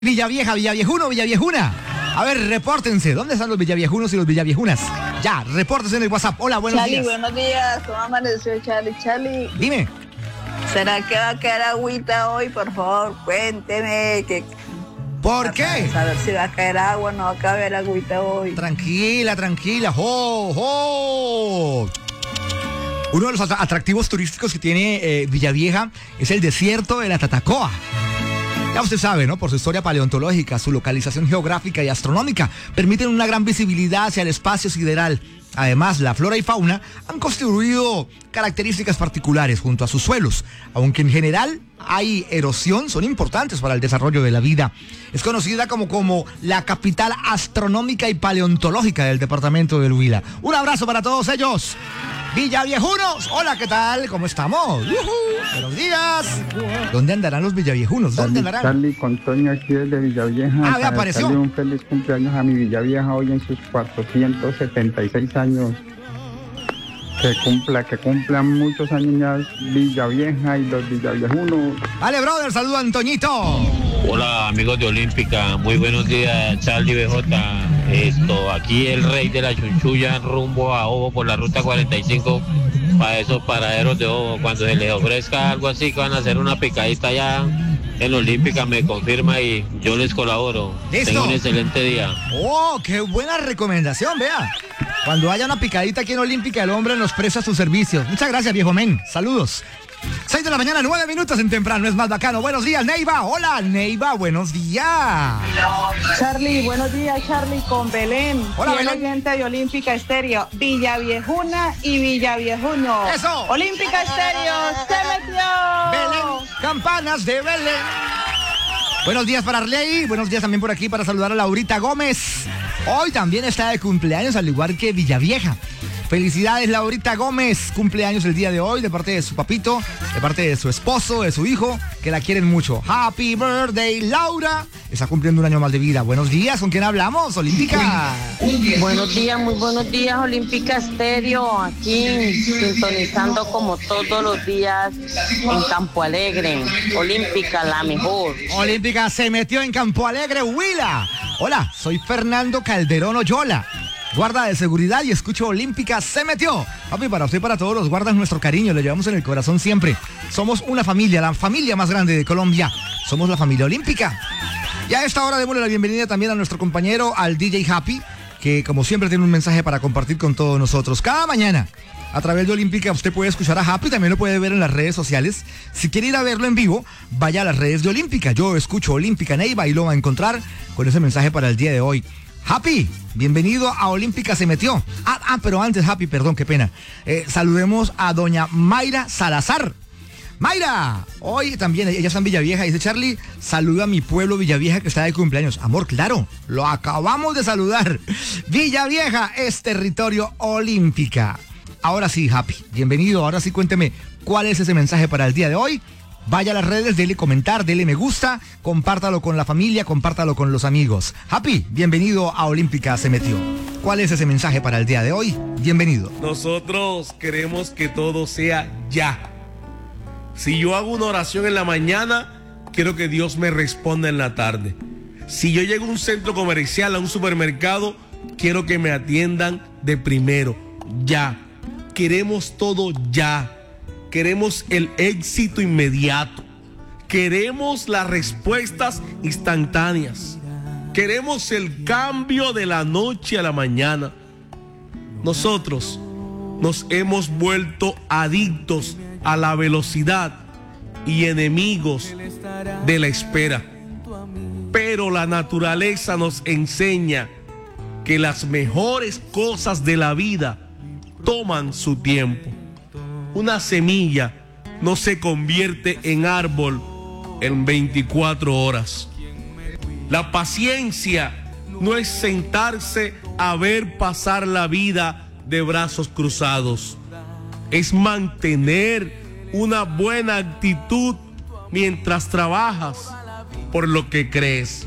Villavieja, Villaviejuno, Villaviejuna. A ver, repórtense. ¿Dónde están los villaviejunos y los villaviejunas? Ya, repórtense en el WhatsApp. Hola, buenos días. Buenos días. ¿Cómo amaneció Charlie? Dime. ¿Será que va a caer agüita hoy? Por favor, cuénteme. ¿Por qué? A ver si va a caer agua, no va a caer agüita hoy. Tranquila. ¡Jo, jo! Uno de los atractivos turísticos que tiene Villavieja es el desierto de la Tatacoa. Ya usted sabe, ¿no? Por su historia paleontológica, su localización geográfica y astronómica, permiten una gran visibilidad hacia el espacio sideral. Además, la flora y fauna han constituido características particulares junto a sus suelos. Aunque en general hay erosión, son importantes para el desarrollo de la vida. Es conocida como la capital astronómica y paleontológica del departamento del Huila. Un abrazo para todos ellos. Villaviejunos, hola, ¿qué tal? ¿Cómo estamos? Buenos días. ¿Dónde andarán los villaviejunos? ¿Dónde andarán? Charlie con Toño aquí desde Villavieja. Ya apareció. Un feliz cumpleaños a mi Villavieja hoy en sus 476 años. Que cumplan muchos años ya Villavieja y los villaviejunos. Vale, brother, saludo a Antoñito. Hola, amigos de Olímpica, muy buenos días, Charlie BJ. Aquí el rey de la chunchulla rumbo a Ojo por la ruta 45 para esos paraderos de Ojo. Cuando se les ofrezca algo así, que van a hacer una picadita allá en Olímpica, me confirma y yo les colaboro. ¿Listo? Tengan un excelente día. ¡Oh, qué buena recomendación, vea! Cuando haya una picadita aquí en Olímpica, el hombre nos presta sus servicios. Muchas gracias, viejo men. Saludos. 6 de la mañana, 9 minutos en temprano, es más bacano. Buenos días, Neiva. Hola, Neiva, buenos días. Charlie, buenos días, Charlie, con Belén. Hola, Belén. Belén. Oyente de Olímpica Estéreo, Villaviejuna y Villaviejuno. ¡Eso! Olímpica Estéreo, se metió. Belén, campanas de Belén. Buenos días para Arley, buenos días también por aquí para saludar a Laurita Gómez. Hoy también está de cumpleaños, al igual que Villavieja. Felicidades, Laurita Gómez, cumpleaños el día de hoy de parte de su papito, de parte de su esposo, de su hijo, que la quieren mucho. Happy birthday, Laura. Está cumpliendo un año más de vida. Buenos días, ¿con quién hablamos? Olímpica. Buenos días, muy buenos días, Olímpica Estéreo, aquí sintonizando como todos los días en Campo Alegre. Olímpica, la mejor. Olímpica se metió en Campo Alegre, Huila. Hola, soy Fernando Calderón Oyola, guarda de seguridad, y escucho Olímpica se metió. Papi, para usted y para todos los guardas, nuestro cariño, le llevamos en el corazón siempre. Somos una familia, la familia más grande de Colombia. Somos la familia Olímpica. Y a esta hora démosle la bienvenida también a nuestro compañero, al DJ Happy, que como siempre tiene un mensaje para compartir con todos nosotros. Cada mañana, a través de Olímpica, usted puede escuchar a Happy, también lo puede ver en las redes sociales. Si quiere ir a verlo en vivo, vaya a las redes de Olímpica. Yo escucho Olímpica Neiva y lo va a encontrar con ese mensaje para el día de hoy. Happy, bienvenido a Olímpica se metió. Pero antes, Happy, perdón, qué pena. Saludemos a doña Mayra Salazar. Mayra, hoy también, ella está en Villavieja, dice: Charlie, saluda a mi pueblo Villavieja que está de cumpleaños. Amor, claro, lo acabamos de saludar. Villavieja es territorio Olímpica. Ahora sí, Happy, bienvenido. Ahora sí, cuénteme, ¿cuál es ese mensaje para el día de hoy? Vaya a las redes, dele comentar, dele me gusta, compártalo con la familia, compártalo con los amigos. Happy, bienvenido a Olímpica se metió. ¿Cuál es ese mensaje para el día de hoy? Bienvenido. Nosotros queremos que todo sea ya. Si yo hago una oración en la mañana, quiero que Dios me responda en la tarde. Si yo llego a un centro comercial, a un supermercado, quiero que me atiendan de primero, ya. Queremos todo ya. Queremos el éxito inmediato. Queremos las respuestas instantáneas. Queremos el cambio de la noche a la mañana. Nosotros nos hemos vuelto adictos a la velocidad y enemigos de la espera. Pero la naturaleza nos enseña que las mejores cosas de la vida toman su tiempo. Una semilla no se convierte en árbol en 24 horas. La paciencia no es sentarse a ver pasar la vida de brazos cruzados. Es mantener una buena actitud mientras trabajas por lo que crees.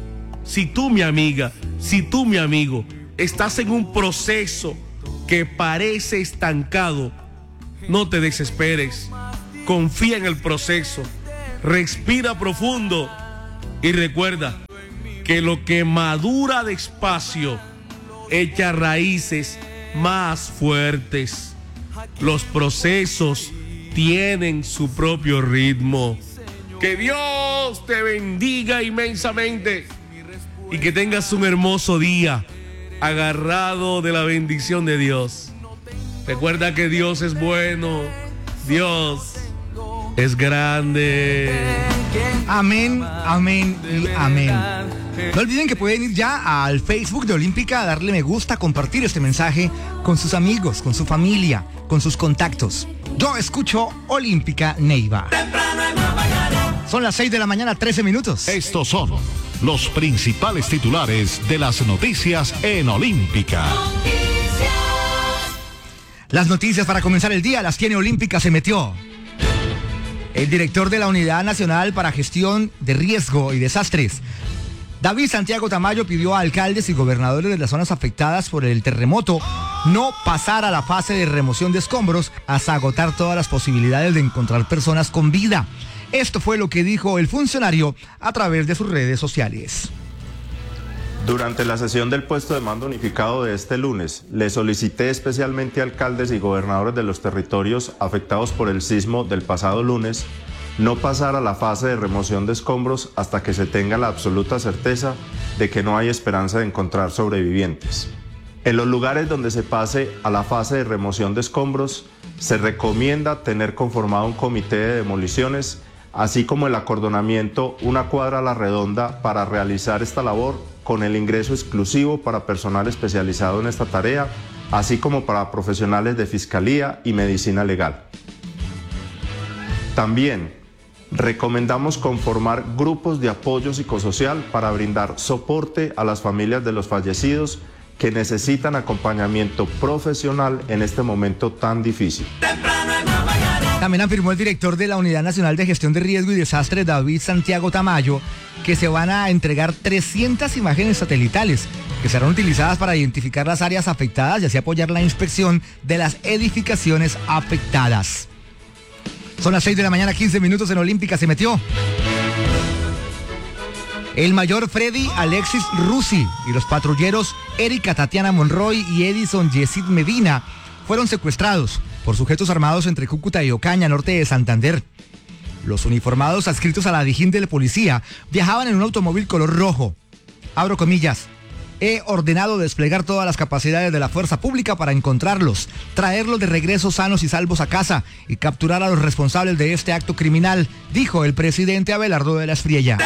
Si tú, mi amiga, si tú, mi amigo, estás en un proceso que parece estancado, no te desesperes. Confía en el proceso. Respira profundo Y recuerda que lo que madura despacio echa raíces más fuertes. Los procesos tienen su propio ritmo. Que Dios te bendiga inmensamente y que tengas un hermoso día agarrado de la bendición de Dios. Recuerda que Dios es bueno, Dios es grande. Amén, amén y amén. No olviden que pueden ir ya al Facebook de Olímpica, darle me gusta, compartir este mensaje con sus amigos, con su familia, con sus contactos. Yo escucho Olímpica Neiva. Son las 6 de la mañana, 13 minutos. Estos son los principales titulares de las noticias en Olímpica. Las noticias para comenzar el día las tiene Olímpica Se Metió. El director de la Unidad Nacional para Gestión de Riesgo y Desastres, David Santiago Tamayo, pidió a alcaldes y gobernadores de las zonas afectadas por el terremoto no pasar a la fase de remoción de escombros hasta agotar todas las posibilidades de encontrar personas con vida. Esto fue lo que dijo el funcionario a través de sus redes sociales. Durante la sesión del puesto de mando unificado de este lunes, le solicité especialmente a alcaldes y gobernadores de los territorios afectados por el sismo del pasado lunes no pasar a la fase de remoción de escombros hasta que se tenga la absoluta certeza de que no hay esperanza de encontrar sobrevivientes. En los lugares donde se pase a la fase de remoción de escombros, se recomienda tener conformado un comité de demoliciones, así como el acordonamiento una cuadra a la redonda para realizar esta labor, con el ingreso exclusivo para personal especializado en esta tarea, así como para profesionales de fiscalía y medicina legal. También recomendamos conformar grupos de apoyo psicosocial para brindar soporte a las familias de los fallecidos que necesitan acompañamiento profesional en este momento tan difícil. También afirmó el director de la Unidad Nacional de Gestión de Riesgo y Desastre, David Santiago Tamayo, que se van a entregar 300 imágenes satelitales que serán utilizadas para identificar las áreas afectadas y así apoyar la inspección de las edificaciones afectadas. Son las 6 de la mañana, 15 minutos en Olímpica Se Metió. El mayor Freddy Alexis Rusi y los patrulleros Erika Tatiana Monroy y Edison Yesid Medina fueron secuestrados por sujetos armados entre Cúcuta y Ocaña, norte de Santander. Los uniformados adscritos a la Dijín de la policía viajaban en un automóvil color rojo. Abro comillas. He ordenado desplegar todas las capacidades de la fuerza pública para encontrarlos, traerlos de regreso sanos y salvos a casa y capturar a los responsables de este acto criminal, dijo el presidente Abelardo de la Espriella.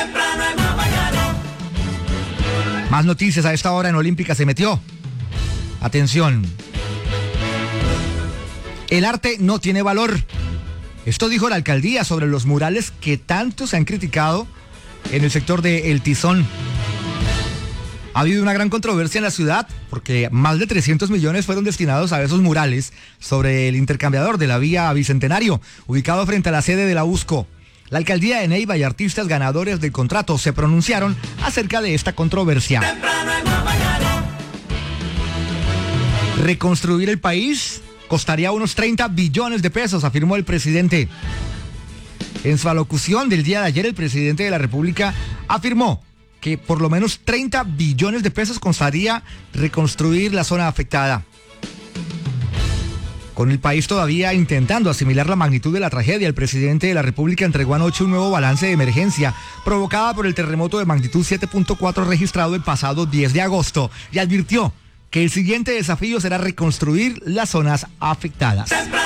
Más noticias a esta hora en Olímpica Se Metió. Atención. El arte no tiene valor. Esto dijo la alcaldía sobre los murales que tanto se han criticado en el sector de El Tizón. Ha habido una gran controversia en la ciudad porque más de 300 millones fueron destinados a esos murales sobre el intercambiador de la vía Bicentenario, ubicado frente a la sede de la USCO. La alcaldía de Neiva y artistas ganadores del contrato se pronunciaron acerca de esta controversia. Reconstruir el país costaría unos 30 billones de pesos, afirmó el presidente. En su alocución del día de ayer, el presidente de la República afirmó que por lo menos 30 billones de pesos costaría reconstruir la zona afectada. Con el país todavía intentando asimilar la magnitud de la tragedia, el presidente de la República entregó anoche un nuevo balance de emergencia provocada por el terremoto de magnitud 7.4 registrado el pasado 10 de agosto y advirtió que el siguiente desafío será reconstruir las zonas afectadas.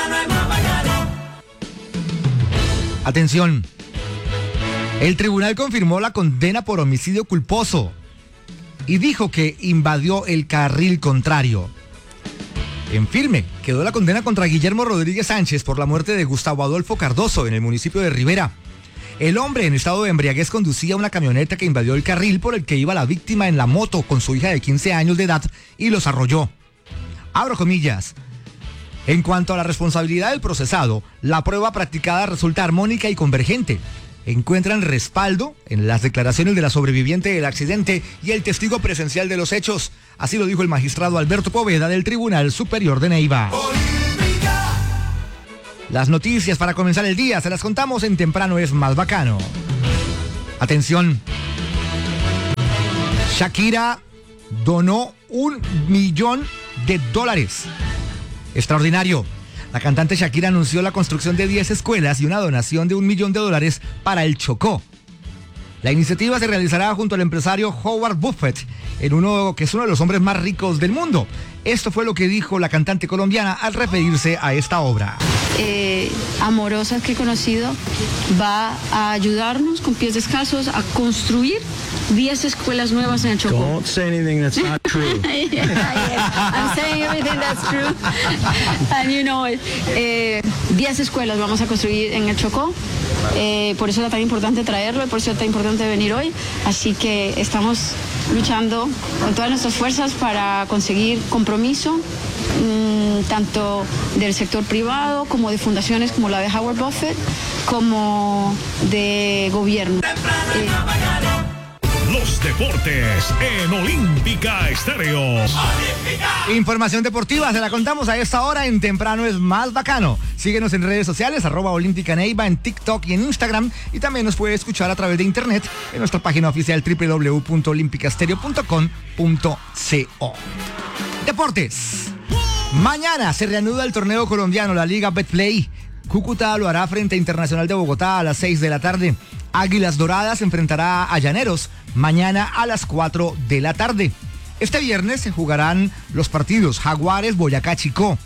Atención. El tribunal confirmó la condena por homicidio culposo y dijo que invadió el carril contrario. En firme quedó la condena contra Guillermo Rodríguez Sánchez por la muerte de Gustavo Adolfo Cardoso en el municipio de Rivera. El hombre en estado de embriaguez conducía una camioneta que invadió el carril por el que iba la víctima en la moto con su hija de 15 años de edad y los arrolló. Abro comillas. En cuanto a la responsabilidad del procesado, la prueba practicada resulta armónica y convergente. Encuentran respaldo en las declaraciones de la sobreviviente del accidente y el testigo presencial de los hechos. Así lo dijo el magistrado Alberto Poveda del Tribunal Superior de Neiva. Las noticias para comenzar el día se las contamos en Temprano es Más Bacano. Atención, Shakira donó $1 millón. Extraordinario. La cantante Shakira anunció la construcción de 10 escuelas y una donación de $1 millón para el Chocó. La iniciativa se realizará junto al empresario Howard Buffett, que es uno de los hombres más ricos del mundo. Esto fue lo que dijo la cantante colombiana al referirse a esta obra. Amorosas que he conocido va a ayudarnos con pies descalzos a construir 10 escuelas nuevas en el Chocó. Don't say anything that's not true. I'm saying everything that's true. And you know it. 10 escuelas vamos a construir en el Chocó. Por eso era tan importante traerlo y por eso era tan importante venir hoy. Así que estamos luchando con todas nuestras fuerzas para conseguir compromiso, tanto del sector privado como de fundaciones como la de Howard Buffett, como de gobierno. Los deportes en Olímpica Estéreo. Información deportiva, se la contamos a esta hora en Temprano es Más Bacano. Síguenos en redes sociales, @Olímpica Neiva, en TikTok y en Instagram. Y también nos puede escuchar a través de internet en nuestra página oficial www.olimpicastereo.com.co. Deportes. Mañana se reanuda el torneo colombiano, la Liga Betplay. Cúcuta lo hará frente a Internacional de Bogotá a las 6 de la tarde. Águilas Doradas enfrentará a Llaneros mañana a las 4 de la tarde. Este viernes se jugarán los partidos Jaguares Boyacá Chicó.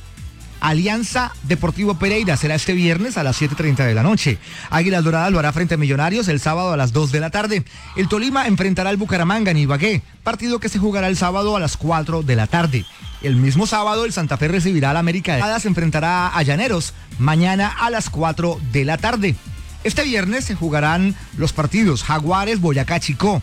Alianza Deportivo Pereira será este viernes a las 7:30 de la noche. Águilas Doradas lo hará frente a Millonarios el sábado a las 2 de la tarde. El Tolima enfrentará al Bucaramanga en Ibagué, partido que se jugará el sábado a las 4 de la tarde. El mismo sábado el Santa Fe recibirá al América de Cali, se enfrentará a Llaneros mañana a las 4 de la tarde. Este viernes se jugarán los partidos Jaguares Boyacá Chicó.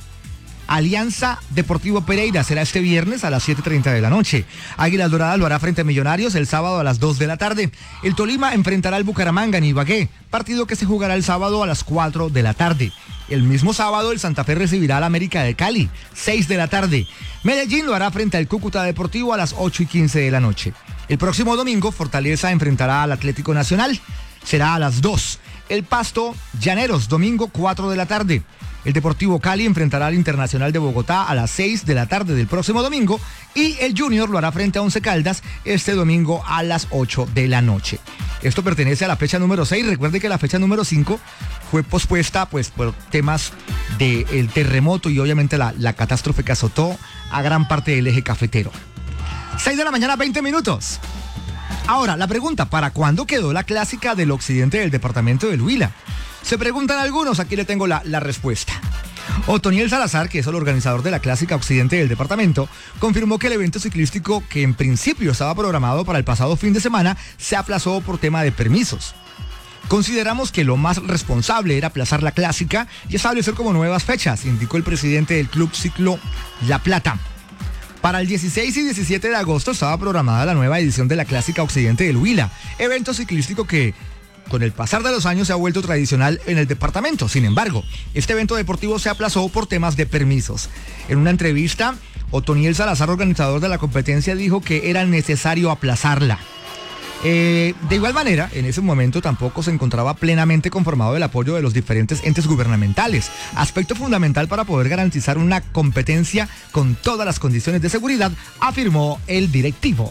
Alianza Deportivo Pereira será este viernes a las 7:30 de la noche. Águilas Doradas lo hará frente a Millonarios el sábado a las 2 de la tarde. El Tolima enfrentará al Bucaramanga en Ibagué, partido que se jugará el sábado a las 4 de la tarde. El mismo sábado el Santa Fe recibirá al América de Cali, 6 de la tarde. Medellín lo hará frente al Cúcuta Deportivo a las 8:15 de la noche. El próximo domingo Fortaleza enfrentará al Atlético Nacional, será a las 2. El Pasto Llaneros, domingo 4 de la tarde. El Deportivo Cali enfrentará al Internacional de Bogotá a las 6 de la tarde del próximo domingo y el Junior lo hará frente a Once Caldas este domingo a las 8 de la noche. Esto pertenece a la fecha número 6. Recuerde que la fecha número 5 fue pospuesta pues por temas del terremoto y obviamente la catástrofe que azotó a gran parte del eje cafetero. 6 de la mañana, 20 minutos. Ahora, la pregunta, ¿para cuándo quedó la clásica del occidente del departamento del Huila? Se preguntan algunos, aquí le tengo la respuesta. Otoniel Salazar, que es el organizador de la clásica occidente del departamento, confirmó que el evento ciclístico, que en principio estaba programado para el pasado fin de semana, se aplazó por tema de permisos. Consideramos que lo más responsable era aplazar la clásica y establecer como nuevas fechas, indicó el presidente del Club Ciclo La Plata. Para el 16 y 17 de agosto estaba programada la nueva edición de la clásica occidente del Huila, evento ciclístico que con el pasar de los años se ha vuelto tradicional en el departamento. Sin embargo, este evento deportivo se aplazó por temas de permisos. En una entrevista, Otoniel Salazar, organizador de la competencia, dijo que era necesario aplazarla. De igual manera, en ese momento tampoco se encontraba plenamente conformado el apoyo de los diferentes entes gubernamentales, aspecto fundamental para poder garantizar una competencia con todas las condiciones de seguridad, afirmó el directivo.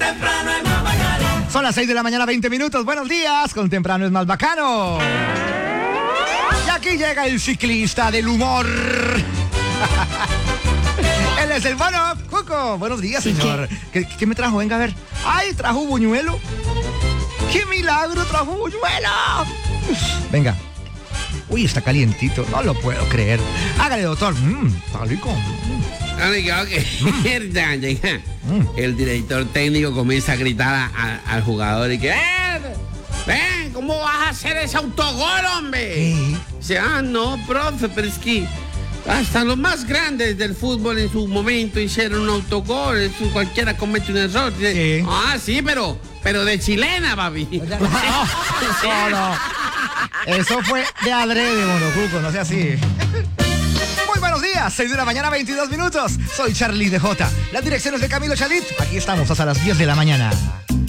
Son las 6 de la mañana, 20 minutos. Buenos días, con Temprano es Más Bacano. Y aquí llega el ciclista del humor. Él es el Bono Cuco. Buenos días, señor. ¿Qué me trajo? Venga a ver. ¡Ay, trajo un buñuelo! ¡Qué milagro, trajo un buñuelo! Venga. Uy, está calientito. No lo puedo creer. Hágale, doctor. Está rico. El director técnico comienza a gritar al jugador y que ven, ¿cómo vas a hacer ese autogol, hombre? Dice, no, profe, pero es que hasta los más grandes del fútbol en su momento hicieron un autogol, cualquiera comete un error. Dice, sí, pero de chilena, papi. No. Eso fue de adrede, Monocuco, no sea así. Muy buenos días, 6 de la mañana, 22 minutos. Soy Charlie DJ. La dirección es de Camilo Chalit. Aquí estamos hasta las 10 de la mañana.